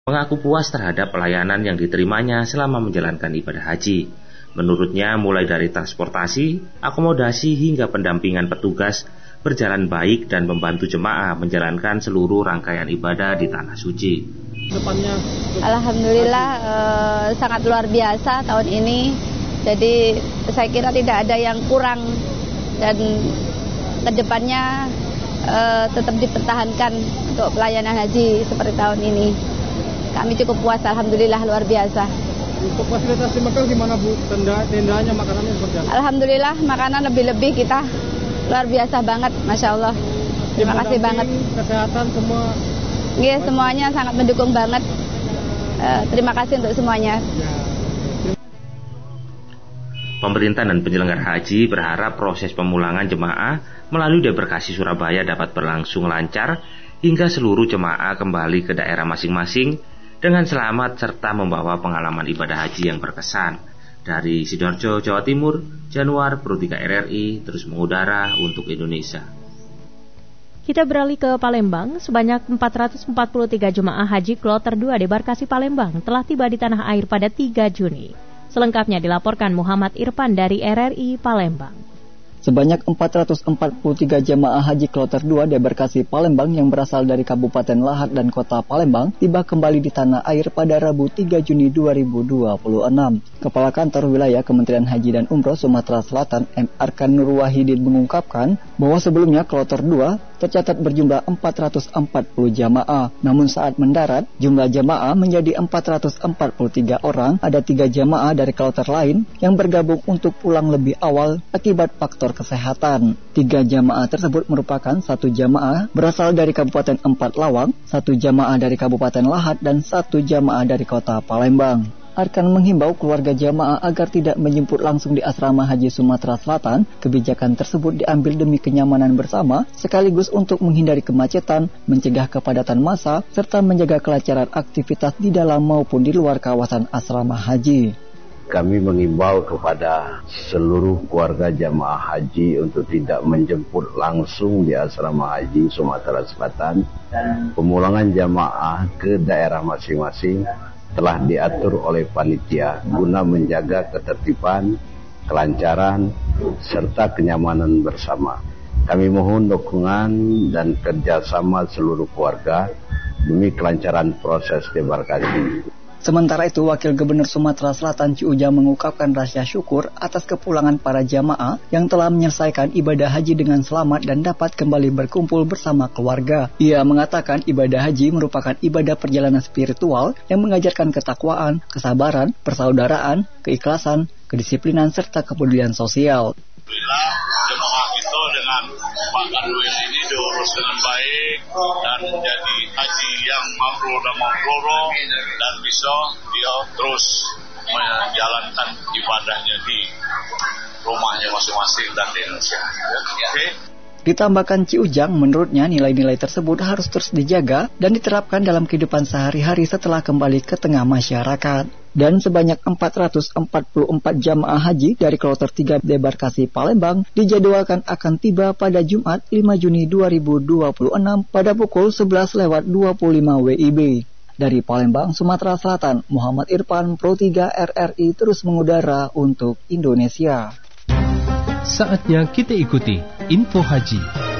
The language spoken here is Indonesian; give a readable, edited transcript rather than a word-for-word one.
mengaku puas terhadap pelayanan yang diterimanya selama menjalankan ibadah haji. Menurutnya, mulai dari transportasi, akomodasi hingga pendampingan petugas berjalan baik dan membantu jemaah menjalankan seluruh rangkaian ibadah di Tanah Suci. Alhamdulillah sangat luar biasa tahun ini. Jadi saya kira tidak ada yang kurang dan kedepannya tetap dipertahankan untuk pelayanan haji seperti tahun ini. Kami cukup puas, alhamdulillah luar biasa. Untuk fasilitas di Mekah gimana Bu? Tendanya, makanannya seperti apa? Alhamdulillah makanan lebih-lebih kita luar biasa banget, Masya Allah. Terima kasih banget. Kesehatan semua? Iya, semuanya sangat mendukung banget. Terima kasih untuk semuanya. Pemerintah dan penyelenggara haji berharap proses pemulangan jemaah melalui Debarkasi Surabaya dapat berlangsung lancar hingga seluruh jemaah kembali ke daerah masing-masing dengan selamat serta membawa pengalaman ibadah haji yang berkesan. Dari Sidoarjo, Jawa Timur, Januar Pro 3 RRI terus mengudara untuk Indonesia. Kita beralih ke Palembang. Sebanyak 443 jemaah haji kloter 2 Debarkasi Palembang telah tiba di tanah air pada 3 Juni. Selengkapnya dilaporkan Muhammad Irfan dari RRI Palembang. Sebanyak 443 jemaah haji kloter 2 Debarkasi Palembang yang berasal dari Kabupaten Lahat dan Kota Palembang tiba kembali di tanah air pada Rabu 3 Juni 2026. Kepala Kantor Wilayah Kementerian Haji dan Umroh Sumatera Selatan M. Arkan Nur Wahidin mengungkapkan bahwa sebelumnya kloter 2 tercatat berjumlah 440 jamaah. Namun saat mendarat, jumlah jamaah menjadi 443 orang. Ada 3 jamaah dari kloter lain yang bergabung untuk pulang lebih awal akibat faktor kesehatan. 3 jamaah tersebut merupakan 1 jamaah berasal dari Kabupaten Empat Lawang, 1 jamaah dari Kabupaten Lahat, dan 1 jamaah dari Kota Palembang. Arkan menghimbau keluarga jamaah agar tidak menjemput langsung di asrama haji Sumatera Selatan. Kebijakan tersebut diambil demi kenyamanan bersama, sekaligus untuk menghindari kemacetan, mencegah kepadatan massa, serta menjaga kelancaran aktivitas di dalam maupun di luar kawasan asrama haji. Kami mengimbau kepada seluruh keluarga jamaah haji untuk tidak menjemput langsung di asrama haji Sumatera Selatan. Pemulangan jamaah ke daerah masing-masing telah diatur oleh panitia guna menjaga ketertiban, kelancaran, serta kenyamanan bersama. Kami mohon dukungan dan kerjasama seluruh keluarga demi kelancaran proses debarkasi. Sementara itu, Wakil Gubernur Sumatera Selatan Ci Ujang mengungkapkan rasa syukur atas kepulangan para jamaah yang telah menyelesaikan ibadah haji dengan selamat dan dapat kembali berkumpul bersama keluarga. Ia mengatakan ibadah haji merupakan ibadah perjalanan spiritual yang mengajarkan ketakwaan, kesabaran, persaudaraan, keikhlasan, kedisiplinan, serta kepedulian sosial. Alhamdulillah jemaah itu dengan Pak Kanwil ini diurus dengan baik dan menjadi haji yang mabrur dan mabrur dan bisa dia terus menjalankan ibadahnya di rumahnya masing-masing dan di Indonesia. Oke. Ditambahkan Ci Ujang, menurutnya nilai-nilai tersebut harus terus dijaga dan diterapkan dalam kehidupan sehari-hari setelah kembali ke tengah masyarakat. Dan sebanyak 444 jamaah haji dari kloter 3 Debarkasi Palembang dijadwalkan akan tiba pada Jumat 5 Juni 2026 pada pukul 11.25 WIB. Dari Palembang, Sumatera Selatan, Muhammad Irfan, Pro 3 RRI terus mengudara untuk Indonesia. Saatnya kita ikuti info haji.